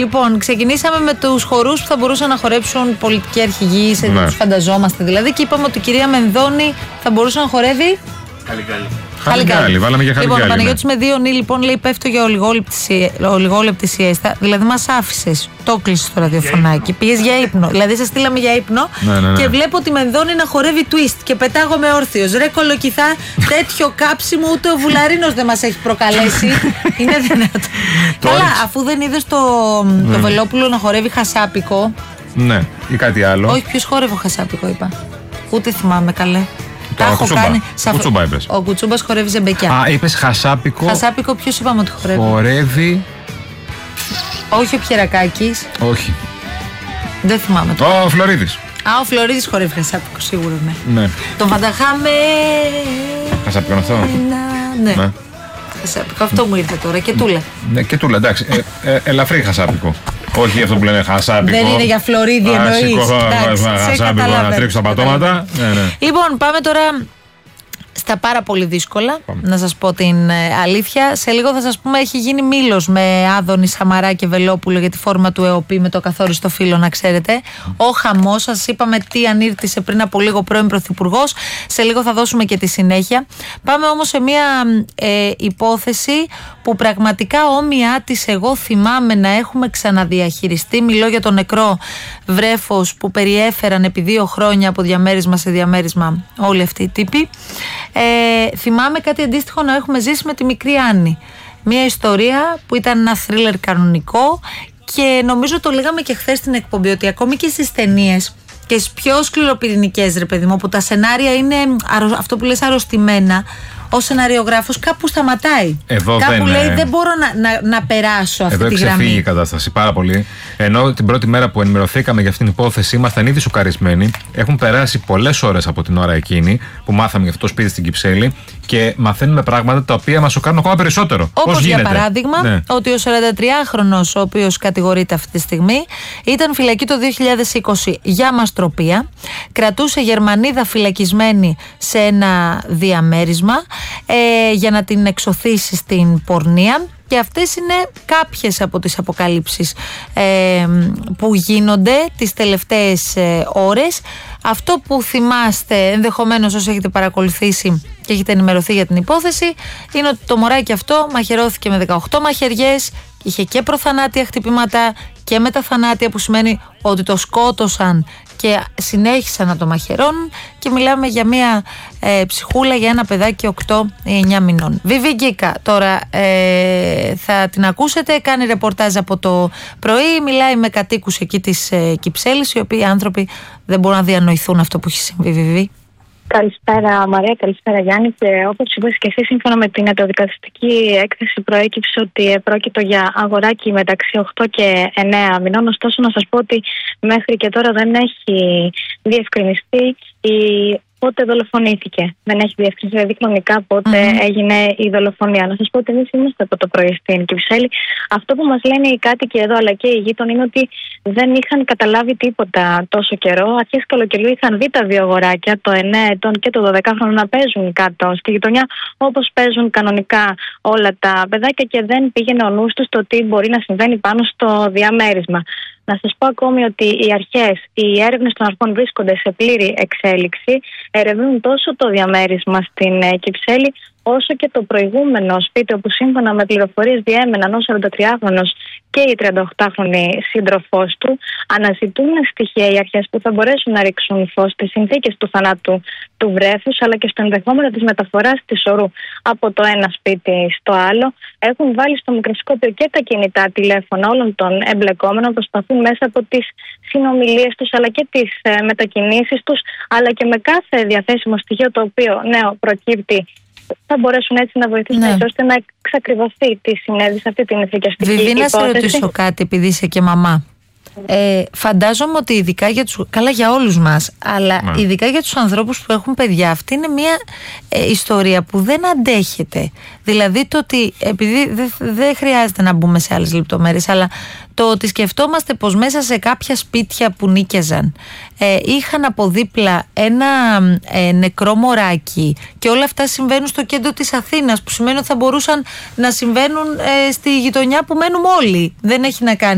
Λοιπόν, ξεκινήσαμε με τους χορούς που θα μπορούσαν να χορέψουν πολιτικοί αρχηγοί, τους φανταζόμαστε δηλαδή, και είπαμε ότι η κυρία Μενδώνη θα μπορούσε να χορεύει. Χαλικάλι, βάλαμε για χαλικάλι. Λοιπόν, ο Παναγιώτης με 2 νι, λοιπόν, λέει: πέφτω για ολιγόλεπτη σιέστα. Δηλαδή, μας άφησες, το κλείσες στο ραδιοφωνάκι. Πήγες για ύπνο. Δηλαδή, σας στείλαμε για ύπνο και βλέπω τη Μενδώνη να χορεύει twist και πετάγομαι όρθιος. Ρε κολοκυθά, τέτοιο κάψιμο ούτε ο Βουλαρίνος δεν μας έχει προκαλέσει. Είναι δυνατό. Καλά, αφού δεν είδες το Βελόπουλο να χορεύει χασάπικο. Ναι, ή κάτι άλλο. Όχι, ποιος χόρευε χασάπικο, είπα. Ούτε θυμάμαι, καλέ. Κουτσούμπα είπες. Ο Κουτσούμπας χορεύει ζεμπεκιά. Α, είπες χασάπικο. Χασάπικο, ποιος είπαμε ότι χορεύει? Χορεύει. Όχι ο Πιερακάκης. Όχι. Δεν θυμάμαι. Ο Φλωρίδης. Ο Φλωρίδης χορεύει χασάπικο, σίγουρα, ναι. Το Βανταχάμε. Χασάπικο είναι αυτό. Ναι. Χασάπικο, αυτό μου ήρθε τώρα. Και τούλα. Ναι, και τούλα, εντάξει. Ελαφρύ χασάπικο. Όχι αυτό που λένε χασάπικο. Δεν είναι για Φλωρίδη εννοείς. Χασάπικο να τρίξω τα πατώματα. Λοιπόν, πάμε τώρα στα πάρα πολύ δύσκολα. Να σας πω την αλήθεια. Σε λίγο θα σας πούμε, έχει γίνει μήλος με Άδωνη, Σαμαρά και Βελόπουλο για τη φόρμα του ΕΟΠΗ με το καθόριστο φύλλο, να ξέρετε. Ο χαμός, σας είπαμε τι ανήρτησε πριν από λίγο πρώην Πρωθυπουργός. Σε λίγο θα δώσουμε και τη συνέχεια. Πάμε όμως σε μια υπόθεση που πραγματικά όμοιά της εγώ θυμάμαι να έχουμε ξαναδιαχειριστεί. Μιλώ για το νεκρό βρέφος που περιέφεραν επί 2 χρόνια από διαμέρισμα σε διαμέρισμα όλοι αυτοί οι τύποι. Θυμάμαι κάτι αντίστοιχο να έχουμε ζήσει με τη μικρή Άννη. Μια ιστορία που ήταν ένα θρίλερ κανονικό και νομίζω το λέγαμε και χθες στην εκπομπή ότι ακόμη και στις ταινίες και στις πιο σκληροπυρηνικές, ρε παιδί μου, όπου τα σενάρια είναι αυτό που λες αρρωστημένα, ο σεναριογράφος κάπου σταματάει. Κάπου λέει δεν μπορώ να περάσω αυτή τη γραμμή. Εδώ ξεφύγει η κατάσταση πάρα πολύ. Ενώ την πρώτη μέρα που ενημερωθήκαμε για αυτήν την υπόθεση ήμασταν ήδη σοκαρισμένοι. Έχουν περάσει πολλές ώρες από την ώρα εκείνη που μάθαμε για αυτό το σπίτι στην Κυψέλη και μαθαίνουμε πράγματα τα οποία μας σοκάρουν ακόμα περισσότερο. Όπως για παράδειγμα ότι ο 43χρονος, ο οποίος κατηγορείται αυτή τη στιγμή, ήταν φυλακή το 2020 για μαστροπία. Κρατούσε Γερμανίδα φυλακισμένη σε ένα διαμέρισμα για να την εξωθήσει στην πορνεία. Και αυτές είναι κάποιες από τις αποκαλύψεις που γίνονται τις τελευταίες ώρες. Αυτό που θυμάστε ενδεχομένως όσοι έχετε παρακολουθήσει και έχετε ενημερωθεί για την υπόθεση είναι ότι το μωράκι αυτό μαχαιρώθηκε με 18 μαχαιριές, είχε και προθανάτια χτυπήματα και μεταθανάτια, που σημαίνει ότι το σκότωσαν και συνέχισαν να το μαχαιρώνουν, και μιλάμε για μια ψυχούλα, για ένα παιδάκι 8 ή 9 μηνών. Βιβί Γκίκα, τώρα θα την ακούσετε, κάνει ρεπορτάζ από το πρωί, μιλάει με κατοίκους εκεί της Κυψέλης, οι οποίοι άνθρωποι δεν μπορούν να διανοηθούν αυτό που έχει συμβεί. Βιβί. Καλησπέρα Μαρία, καλησπέρα Γιάννη. Και όπως είπες και εσύ, σύμφωνα με την εντοδικαστική έκθεση προέκυψε ότι πρόκειται για αγοράκι μεταξύ 8 και 9 μηνών. Ωστόσο να σας πω ότι μέχρι και τώρα δεν έχει διευκρινιστεί πότε δολοφονήθηκε. Δεν έχει διευκρινιστεί δηλαδή χρονικά πότε έγινε η δολοφονία. Να σας πω ότι εμείς είμαστε από το πρωί στην Κυψέλη. Αυτό που μας λένε οι κάτοικοι εδώ αλλά και οι γείτονοι είναι ότι δεν είχαν καταλάβει τίποτα τόσο καιρό. Αρχές καλοκαιριού είχαν δει τα 2 αγοράκια, το 9 ετών και το 12χρονο, να παίζουν κάτω στη γειτονιά όπως παίζουν κανονικά όλα τα παιδάκια και δεν πήγαινε ο νους τους το τι μπορεί να συμβαίνει πάνω στο διαμέρισμα. Να σας πω ακόμη ότι οι έρευνες των αρχών βρίσκονται σε πλήρη εξέλιξη. Ερευνούν τόσο το διαμέρισμα στην Κυψέλη, όσο και το προηγούμενο σπίτι όπου σύμφωνα με πληροφορίες διέμεναν ο 43χρονος και η 38χρονη σύντροφός του. Αναζητούν στοιχεία οι αρχές που θα μπορέσουν να ρίξουν φως στις συνθήκες του θανάτου του βρέφους, αλλά και στο ενδεχόμενο της μεταφοράς της ορού από το ένα σπίτι στο άλλο. Έχουν βάλει στο μικροσκόπιο και τα κινητά τηλέφωνα όλων των εμπλεκόμενων, προσπαθούν μέσα από τις συνομιλίες τους αλλά και τις μετακινήσεις τους, αλλά και με κάθε διαθέσιμο στοιχείο το οποίο νέο προκύπτει, θα μπορέσουν έτσι να βοηθήσουν ώστε να εξακριβωθεί τι συνέβη σε αυτή την εισδικαστική υπόθεση. Βιβί, να σε ρωτήσω κάτι, επειδή είσαι και μαμά. Φαντάζομαι ότι ειδικά για τους, καλά για όλους μας, αλλά ειδικά για τους ανθρώπους που έχουν παιδιά, αυτή είναι μια ιστορία που δεν αντέχεται. Δηλαδή το ότι, επειδή δεν χρειάζεται να μπούμε σε άλλες λεπτομέρειες, αλλά το ότι σκεφτόμαστε πως μέσα σε κάποια σπίτια που νίκιαζαν είχαν από δίπλα ένα νεκρό μωράκι και όλα αυτά συμβαίνουν στο κέντρο της Αθήνας, που σημαίνει ότι θα μπορούσαν να συμβαίνουν στη γειτονιά που μένουμε όλοι. Δεν έχει να κάνει